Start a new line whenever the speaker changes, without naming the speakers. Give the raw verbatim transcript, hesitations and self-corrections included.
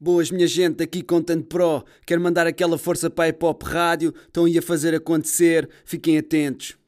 Boas, minha gente, aqui Content Pro. Quero mandar aquela força para a Hip Hop Rádio. Estão aí a fazer acontecer. Fiquem atentos.